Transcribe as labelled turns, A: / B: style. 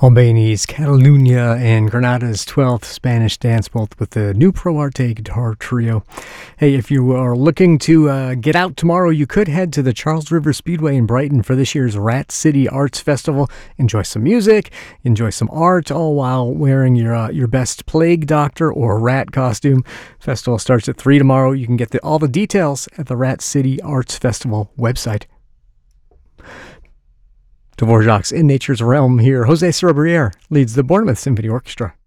A: Albany's Catalunya and Granada's 12th Spanish Dance, both with the new Pro Arte guitar trio. Hey, if you are looking to get out tomorrow, you could head to the Charles River Speedway in Brighton for this year's Rat City Arts Festival. Enjoy some music, enjoy some art, all while wearing your best plague doctor or rat costume. Festival starts at 3 tomorrow. You can get all the details at the Rat City Arts Festival website. Dvorak's In Nature's Realm here. Jose Cerebriere leads the Bournemouth Symphony Orchestra.